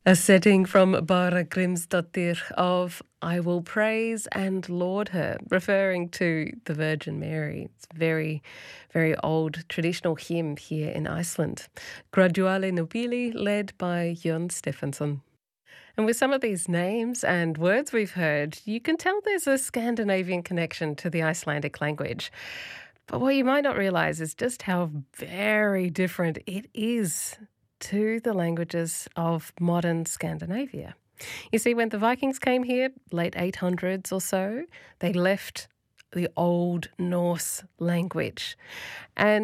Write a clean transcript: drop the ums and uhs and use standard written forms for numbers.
A setting from Bara Grimsdottir of I Will Praise and Laud Her, referring to the Virgin Mary. It's a very, very old traditional hymn here in Iceland. Graduale Nobili, led by Jon Stephenson. And with some of these names and words we've heard, you can tell there's a Scandinavian connection to the Icelandic language. But what you might not realize is just how very different it is to the languages of modern Scandinavia. You see, when the Vikings came here, late 800s or so, they left the Old Norse language. And